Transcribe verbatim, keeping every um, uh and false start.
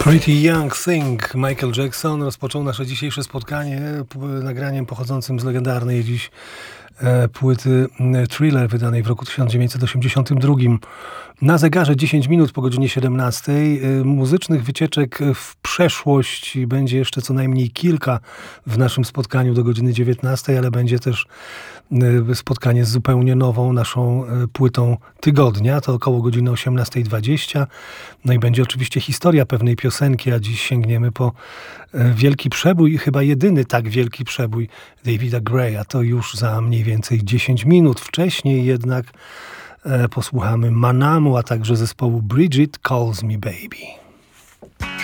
Pretty Young Thing. Michael Jackson rozpoczął nasze dzisiejsze spotkanie nagraniem pochodzącym z legendarnej dziś e, płyty Thriller, wydanej w roku tysiąc dziewięćset osiemdziesiątym drugim. Na zegarze dziesięć minut po godzinie siedemnastej. E, muzycznych wycieczek w przeszłość będzie jeszcze co najmniej kilka w naszym spotkaniu do godziny dziewiętnastej, ale będzie też e, spotkanie z zupełnie nową naszą e, płytą tygodnia. To około godziny osiemnasta dwadzieścia. No i będzie oczywiście historia pewnej piosenki, a dziś sięgniemy po e, wielki przebój i chyba jedyny tak wielki przebój Davida Graya. To już za mniej więcej dziesięć minut. Wcześniej jednak e, posłuchamy Manamu, a także zespołu Bridget Calls Me Baby.